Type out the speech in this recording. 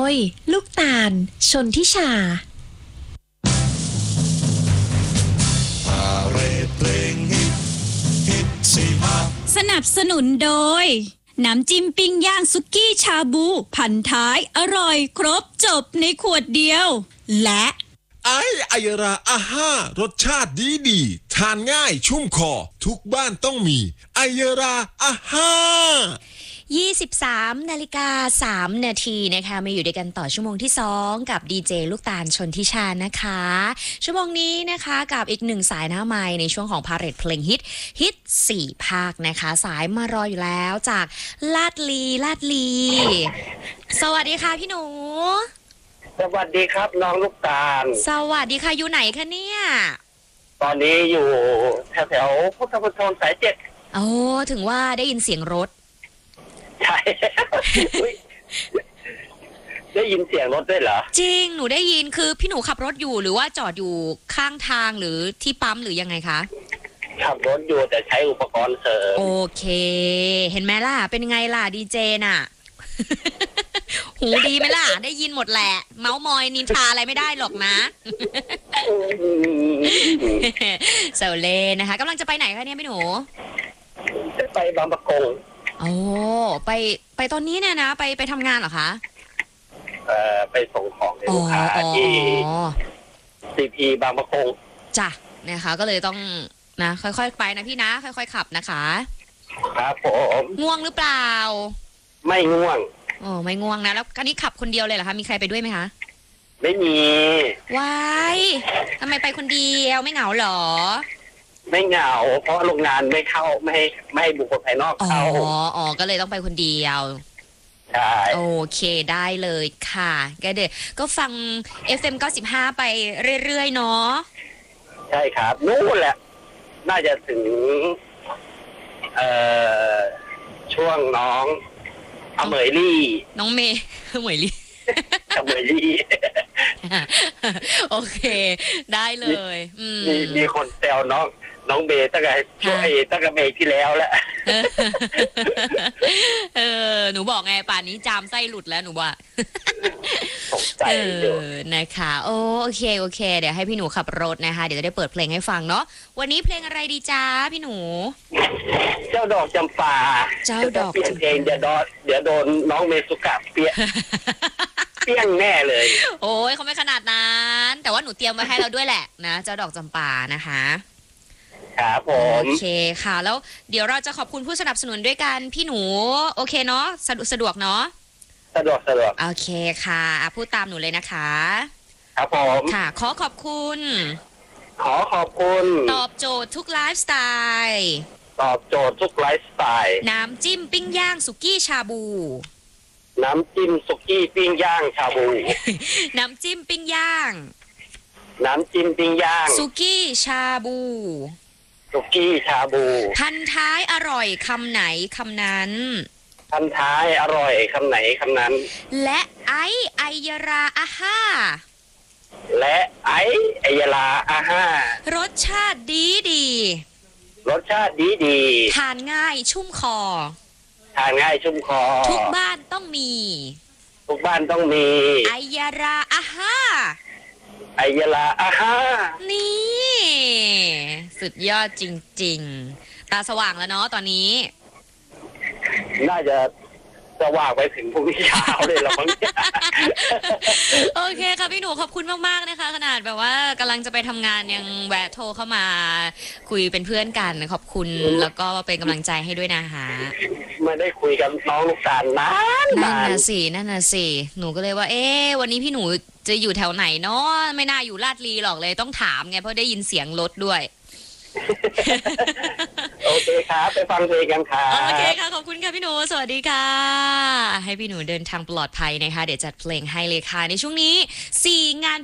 ยลูกตาลชนทิชาสนับสนุนโดยน้ำจิ้มปิ้งย่างสุกี้ชาบูพันท้ายอร่อยครบจบในขวดเดียวและไอยราอาห้ารสชาติดีทานง่ายชุ่มคอทุกบ้านต้องมีไอยราอาห้า 23:03 น.นะคะมาอยู่ด้วยกันต่อชั่วโมงที่2กับดีเจลูกตาลชนทิชานะคะชั่วโมงนี้นะคะกับอีก1สายหน้าไมค์ในช่วงของพาเรดเพลงฮิต4ภาคนะคะสายมารออยู่แล้วจากลาดลีสวัสดีค่ะพี่หนูสวัสดีครับน้องลูกตาลสวัสดีค่ะอยู่ไหนคะเนี่ยตอนนี้อยู่แถวพุทธมณฑลสาย7 โอ้ถึงว่าได้ยินเสียงรถใช่ ได้ยินเสียงรถด้วยเหรอจริงหนูได้ยินคือพี่หนูขับรถอยู่หรือว่าจอดอยู่ข้างทางหรือที่ปั๊มหรือยังไงคะขับรถอยู่แต่ใช้อุปกรณ์เสริมโอเคเห็นไหมล่ะเป็นไงล่ะดีเจน่ะ หูดีไหมล่ะได้ยินหมดแหละเมาส์มอยนินทาอะไรไม่ได้หรอกนะเซลเล่นะคะกำลังจะไปไหนคะเนี่ยพี่หนูจะไปบางปะกงโอ้ไปตอนนี้เนี่ยนะไปทำงานเหรอคะไปส่งของให้ลูกค้าที่CPบางปะกงจ้ะนะคะก็เลยต้องนะค่อยๆไปนะพี่นะค่อยๆขับนะคะครับผมง่วงหรือเปล่าไม่ง่วงไม่ง่วงนะแล้วคันนี้ขับคนเดียวเลยเหรอคะมีใครไปด้วยไหมคะไม่มีว้ายทำไมไปคนเดียวไม่เหงาหรอไม่เหงาเพราะโรงงานไม่เข้าไม่ให้บุคคลภายนอกเข้าก็เลยต้องไปคนเดียวใช่โอเคได้เลยค่ะก็เดี๋ยวก็ฟัง FM 95ไปเรื่อยๆเนาะใช่ครับนู่นแหละน่าจะถึงช่วงน้องเหมยลี่น้องเมย์เหมยลี่เหมยลี่โอเคได้เลยมีคนแซวน้องเบย์ตั้งแต่ช่วงตั้งแต่เบย์ที่แล้วแหละหนูบอกไงป่านนี้จามไส้หลุดแล้วหนูว่าตกใจนะคะโอเคเดี๋ยวให้พี่หนูขับรถนะคะเดี๋ยวจะได้เปิดเพลงให้ฟังเนาะวันนี้เพลงอะไรดีจ้าพี่หนูเจ้าดอกจำปาเจ้าดอกเปลี่ยนเพลงเดี๋ยวโดนน้องเมสุกะเปี้ยงแน่เลยโอ้ยเขาไม่ขนาดนั้นแต่ว่าหนูเตรียมไว้ให้เราด้วยแหละนะเจ้าดอกจำปานะคะครับผมโอเคค่ะแล้วเดี๋ยวเราจะขอบคุณผู้สนับสนุนด้วยกันพี่หนูโอเคเนาะสะดวกเนาะสะดวกโอเคค่ะพูดตามหนูเลยนะคะครับผมค่ะขอบคุณตอบโจทย์ทุกไลฟ์สไตล์น้ำจิ้มปิ้งย่างสุกี้ชาบูน้ำจิ้มสุกี้ปิ้งย่างชาบูน้ำจิ้มปิ้งย่างสุกี้ชาบูพันท้ายอร่อยคำไหนคำนั้นและไอยราอาห้ารสชาติดีทานง่ายชุ่มคอทุกบ้านต้องมีไอยราอาห้านี่สุดยอดจริงๆตาสว่างแล้วเนาะตอนนี้น่าจะสว่างไปถึงพรุ่งนี้เช้าเลยหรอมั้งโอเคค่ะพี่หนูขอบคุณมากๆนะคะขนาดแบบว่ากำลังจะไปทำงานยังแวะโทรเข้ามาคุยเป็นเพื่อนกันขอบคุณแล้วก็เป็นกำลังใจให้ด้วยนะคะไม่ได้คุยกับน้องลูกตาลนั่นน่ะสิหนูก็เลยว่าวันนี้พี่หนูจะอยู่แถวไหนเนาะไม่น่าอยู่ลาดลีหรอกเลยต้องถามไงเพราะได้ยินเสียงรถด้วยโอเคครับไปฟังเพลงกันค่ะโอเคค่ะขอบคุณค่ะพี่หนูสวัสดีค่ะให้พี่หนูเดินทางปลอดภัยนะคะเดี๋ยวจัดเพลงให้เลยค่ะในช่วงนี้4 งาน